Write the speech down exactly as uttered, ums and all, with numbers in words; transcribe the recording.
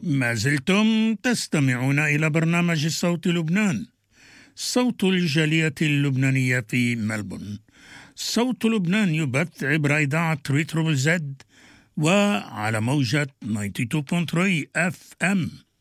ما زلتم تستمعون إلى برنامج الصوت لبنان، صوت الجالية اللبنانية في ملبورن. صوت لبنان يبث عبر إذاعة ريترو زد وعلى موجة تسعة وتسعين فاصلة ثلاثة اف ام.